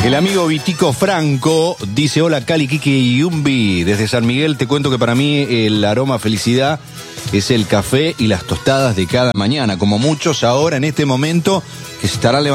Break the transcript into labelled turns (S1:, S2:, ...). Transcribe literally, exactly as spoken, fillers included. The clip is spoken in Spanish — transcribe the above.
S1: El amigo Vitico Franco dice: hola Cali, Kiki y Yumbi. Desde San Miguel te cuento que para mí el aroma felicidad es el café y las tostadas de cada mañana, como muchos ahora en este momento que se estarán levantando